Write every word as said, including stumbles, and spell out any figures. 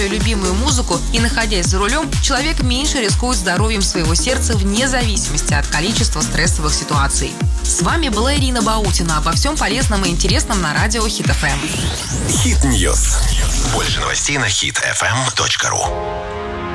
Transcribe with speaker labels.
Speaker 1: любимую музыку и находясь за рулем, человек меньше рискует здоровьем своего сердца вне зависимости от количества стрессовых ситуаций. С вами была Ирина Баутина. Обо всем полезном и интересном на радио Хит эф эм.
Speaker 2: Хит Ньюс. Больше новостей на хит эф эм точка ру.